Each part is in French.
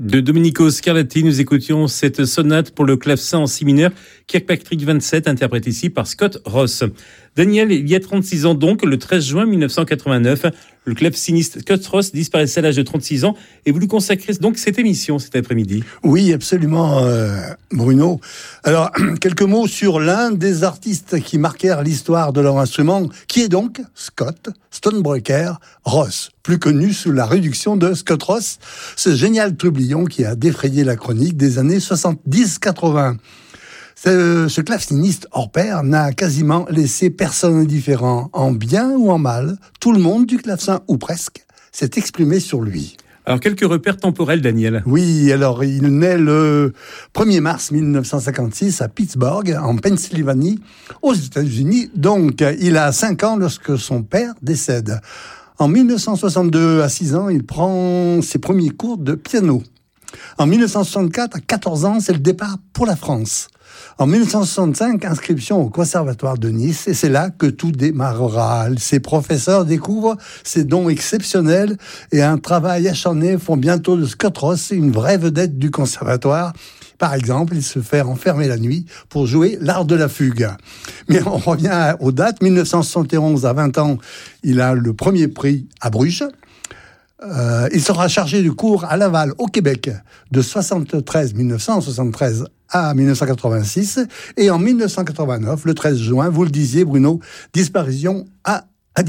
De Domenico Scarlatti, nous écoutions cette sonate pour le clavecin en si mineur, Kirkpatrick 27, interprétée ici par Scott Ross. Daniel, il y a 36 ans donc, le 13 juin 1989, le claveciniste Scott Ross disparaissait à l'âge de 36 ans et vous lui consacrez donc cette émission cet après-midi. Oui, absolument, Bruno. Alors, quelques mots sur l'un des artistes qui marquèrent l'histoire de leur instrument, qui est donc Scott Stonebreaker Ross, plus connu sous la réduction de Scott Ross, ce génial trublion qui a défrayé la chronique des années 70-80. Ce claveciniste hors pair n'a quasiment laissé personne indifférent, en bien ou en mal. Tout le monde du clavecin, ou presque, s'est exprimé sur lui. Alors, quelques repères temporels, Daniel. Oui, alors il naît le 1er mars 1956 à Pittsburgh, en Pennsylvanie, aux États-Unis. Donc, il a 5 ans lorsque son père décède. En 1962, à 6 ans, il prend ses premiers cours de piano. En 1964, à 14 ans, c'est le départ pour la France. En 1965, inscription au Conservatoire de Nice, et c'est là que tout démarrera. Ses professeurs découvrent ses dons exceptionnels et un travail acharné font bientôt de Scott Ross une vraie vedette du conservatoire. Par exemple, il se fait enfermer la nuit pour jouer l'art de la fugue. Mais on revient aux dates. 1971, à 20 ans, il a le premier prix à Bruges. Il sera chargé du cours à Laval, au Québec, de 1973 à 1986. Et en 1989, le 13 juin, vous le disiez, Bruno, disparition à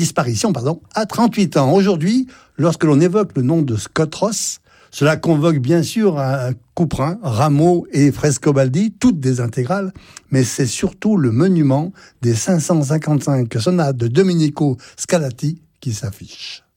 38 ans. Aujourd'hui, lorsque l'on évoque le nom de Scott Ross, cela convoque bien sûr un Couperin, Rameau et Frescobaldi, toutes des intégrales, mais c'est surtout le monument des 555 sonates de Domenico Scarlatti qui s'affiche.